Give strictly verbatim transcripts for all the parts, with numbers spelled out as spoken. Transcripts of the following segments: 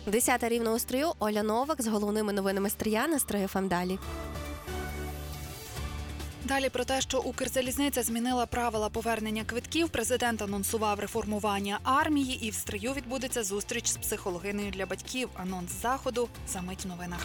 Десята рівно у Стрию. Оля Новак з головними новинами Стрия на Стрий еф ем далі. Далі про те, що Укрзалізниця змінила правила повернення квитків, президент анонсував реформування армії і в Стрию відбудеться зустріч з психологинею для батьків. Анонс заходу за мить в новинах.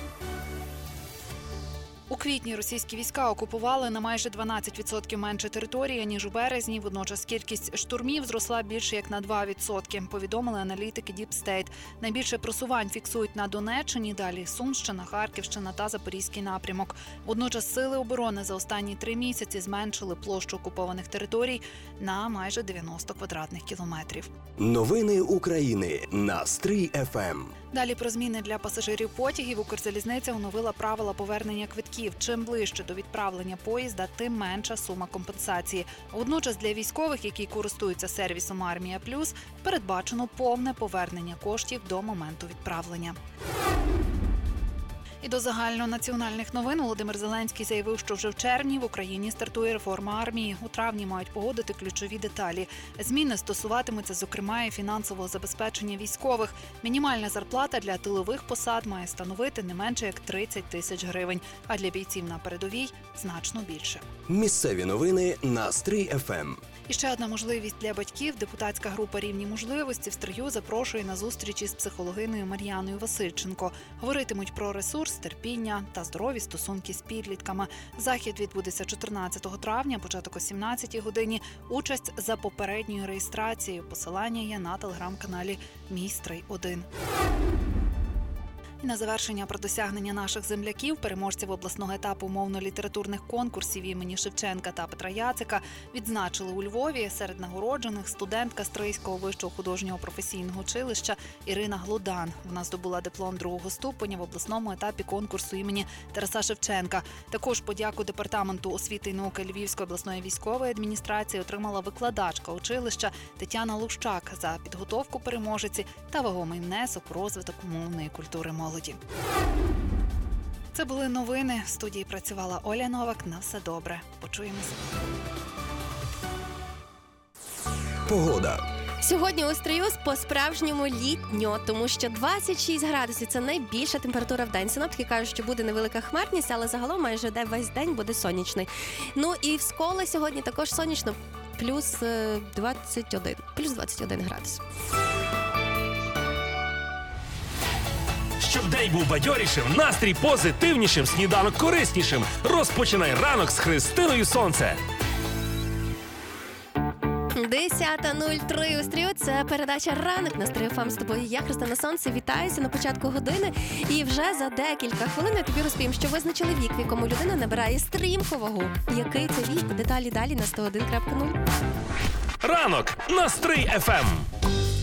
У квітні російські війська окупували на майже дванадцять відсотків менше території, ніж у березні. Водночас кількість штурмів зросла більше як на два відсотки, повідомили аналітики Deep State. Найбільше просувань фіксують на Донеччині, далі Сумщина, Харківщина та Запорізький напрямок. Водночас сили оборони за останні три місяці зменшили площу окупованих територій на майже дев'яносто квадратних кілометрів. Новини України на Стрий еф ем. Далі про зміни для пасажирів потягів. Укрзалізниця оновила правила повернення квитків. Чим ближче до відправлення поїзда, тим менша сума компенсації. Водночас для військових, які користуються сервісом «Армія Плюс», передбачено повне повернення коштів до моменту відправлення. І до загальнонаціональних новин Володимир Зеленський заявив, що вже в червні в Україні стартує реформа армії. У травні мають погодити ключові деталі. Зміни стосуватимуться, зокрема, і фінансового забезпечення військових. Мінімальна зарплата для тилових посад має становити не менше як тридцять тисяч гривень, а для бійців на передовій – значно більше. Місцеві новини на Стрий еф ем. І ще одна можливість для батьків. Депутатська група «Рівні можливості» в Стрию запрошує на зустрічі з психологинею Мар'яною Васильченко. Говоритимуть про ресурс, терпіння та здорові стосунки з підлітками. Захід відбудеться чотирнадцятого травня, початок о сімнадцятій годині. Участь за попередньою реєстрацією. Посилання є на телеграм-каналі «Мій Стрий один». І на завершення про досягнення наших земляків, переможців обласного етапу мовно-літературних конкурсів імені Шевченка та Петра Яцика відзначили у Львові. Серед нагороджених студентка Стрийського вищого художнього професійного училища Ірина Глодан. Вона здобула диплом другого ступеня в обласному етапі конкурсу імені Тараса Шевченка. Також подяку Департаменту освіти і науки Львівської обласної військової адміністрації отримала викладачка училища Тетяна Лущак за підготовку переможиці та вагомий внесок у розвиток мовної культури молоді. Це були новини. В студії працювала Оля Новак. На все добре. Почуємося. Погода. Сьогодні у Стрию по-справжньому літньо, тому що двадцять шість градусів – це найбільша температура в день. Синоптики кажуть, що буде невелика хмарність, але загалом майже весь день буде сонячний. Ну і в Сколі сьогодні також сонячно, плюс двадцять один, плюс двадцять один градус. Щоб день був бадьорішим, настрій позитивнішим, сніданок кориснішим. Розпочинай ранок з Христиною Сонце. десята нуль три у Стрию. Це передача «Ранок» на Стрий еф ем. З тобою я, Христина Сонце. Вітаюся на початку години. І вже за декілька хвилин я тобі розповім, що визначили вік, в якому людина набирає стрімку вагу. Який це вік? Деталі далі на сто один крапка нуль. Ранок на Стрий еф ем.